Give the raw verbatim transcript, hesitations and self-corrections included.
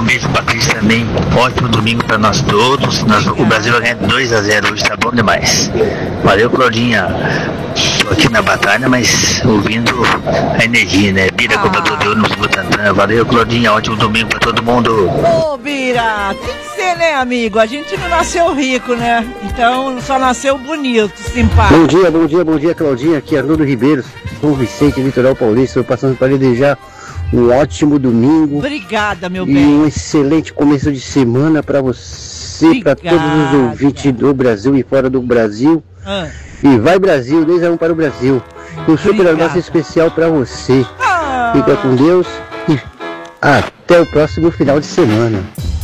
beijo pra Cris também. Ótimo domingo pra nós todos. Nós, o Brasil vai ganhar dois a zero hoje, tá bom demais. Valeu, Claudinha. Tô aqui na batalha, mas ouvindo a energia, né? Bira, ah. cobrador de ônibus Butantã. Valeu, Claudinha. Ótimo domingo pra todo mundo. Ô, Bira, tem que ser, né, amigo? A gente não nasceu rico, né? Então só nasceu bonito, simpático. Bom dia, bom dia, bom dia, Claudinha. Aqui é Arnaldo Ribeiro, São Vicente, Litoral Paulista. Estou passando para desejar um ótimo domingo. Obrigada, meu e bem. E um excelente começo de semana para você, para todos os ouvintes do Brasil e fora do Brasil. Ah. E vai Brasil, dois a um para o Brasil. E um super abraço especial para você. Ah. Fica com Deus e até o próximo final de semana.